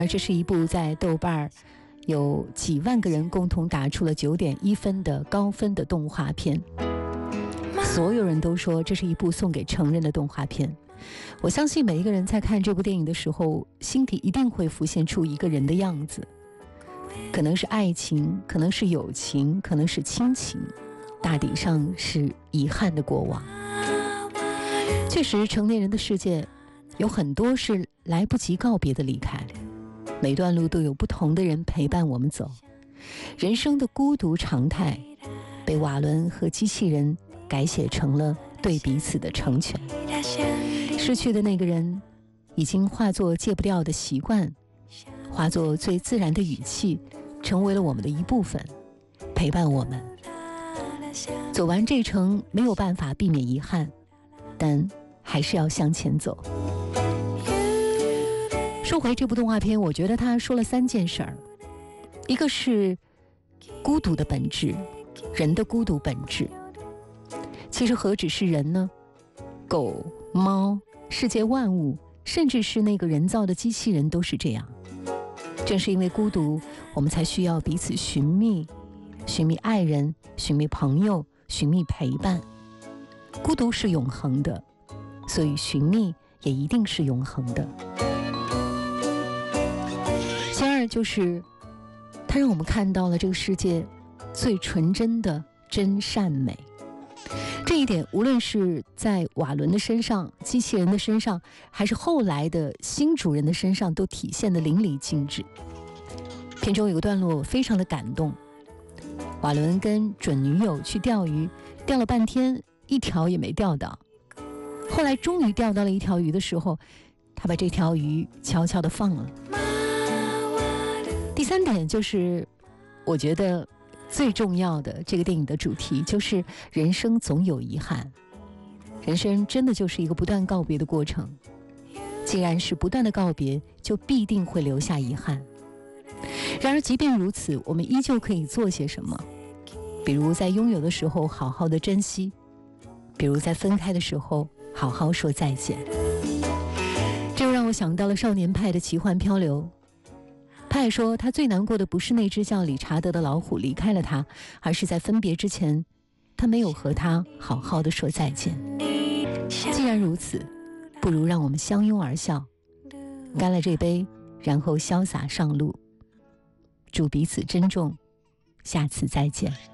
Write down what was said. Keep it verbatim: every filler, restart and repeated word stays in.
而这是一部在豆瓣有几万个人共同打出了九点一分的高分的动画片，所有人都说这是一部送给成人的动画片。我相信每一个人在看这部电影的时候，心底一定会浮现出一个人的样子，可能是爱情，可能是友情，可能是亲情，大抵上是遗憾的过往。确实，成年人的世界有很多是来不及告别的离开，每段路都有不同的人陪伴我们走。人生的孤独常态被瓦伦和机器人改写成了对彼此的成全。失去的那个人已经化作戒不掉的习惯，化作最自然的语气，成为了我们的一部分，陪伴我们走完这程没有办法避免遗憾，但还是要向前走。说回这部动画片，我觉得他说了三件事儿，一个是孤独的本质，人的孤独本质。其实何止是人呢？狗、猫、世界万物，甚至是那个人造的机器人都是这样。正是因为孤独，我们才需要彼此寻觅，寻觅爱人，寻觅朋友，寻觅陪伴。孤独是永恒的，所以寻觅也一定是永恒的。其二就是它让我们看到了这个世界最纯真的真善美。这一点无论是在瓦伦的身上，机器人的身上，还是后来的新主人的身上，都体现得淋漓尽致。片中有个段落非常的感动，瓦伦跟准女友去钓鱼，钓了半天一条也没钓到，后来终于钓到了一条鱼的时候，他把这条鱼悄悄地放了。第三点就是我觉得最重要的这个电影的主题，就是人生总有遗憾。人生真的就是一个不断告别的过程，既然是不断的告别，就必定会留下遗憾。然而即便如此，我们依旧可以做些什么，比如在拥有的时候好好的珍惜，比如在分开的时候好好说再见。这又让我想到了少年派的奇幻漂流。派说他最难过的不是那只叫理查德的老虎离开了他，而是在分别之前他没有和他好好的说再见。既然如此，不如让我们相拥而笑，干了这杯，然后潇洒上路，祝彼此珍重，下次再见。